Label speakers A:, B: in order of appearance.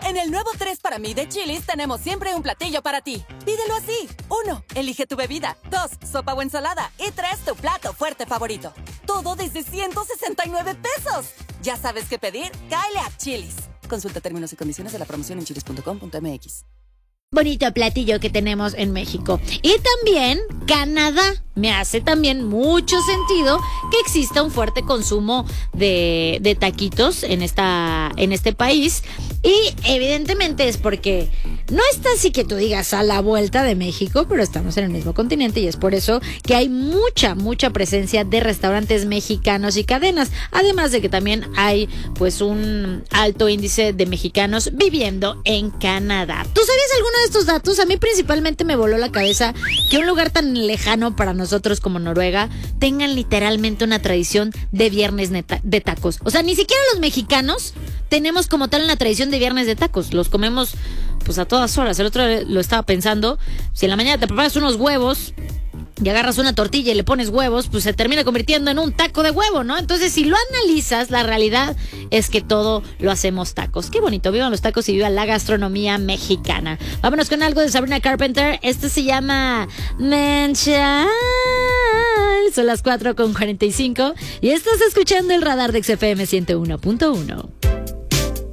A: En el nuevo 3 para mí de Chili's tenemos siempre un platillo para ti. Pídelo así. 1. Elige tu bebida. 2. Sopa o ensalada. Y 3. Tu plato fuerte favorito. Todo desde 169 pesos. ¿Ya sabes qué pedir? Cáele a Chili's. Consulta términos y condiciones de la promoción en chilis.com.mx.
B: Bonito platillo que tenemos en México. Y también Canadá. Me hace también mucho sentido que exista un fuerte consumo de taquitos en este país. Y evidentemente es porque no está así que tú digas a la vuelta de México, pero estamos en el mismo continente y es por eso que hay mucha presencia de restaurantes mexicanos y cadenas. Además de que también hay pues un alto índice de mexicanos viviendo en Canadá. ¿Tú sabías alguno de estos datos? A mí principalmente me voló la cabeza que un lugar tan lejano para nosotros como Noruega tengan literalmente una tradición de viernes de tacos. O sea, ni siquiera los mexicanos tenemos como tal una tradición de viernes de tacos. Los comemos pues a todas horas. El otro día lo estaba pensando. Si en la mañana te preparas unos huevos y agarras una tortilla y le pones huevos, pues se termina convirtiendo en un taco de huevo, ¿no? Entonces, si lo analizas, la realidad es que todo lo hacemos tacos. Qué bonito, vivan los tacos y viva la gastronomía mexicana. Vámonos con algo de Sabrina Carpenter. Este se llama Menchal. Son las 4:45 y estás escuchando el radar de XFM 101.1.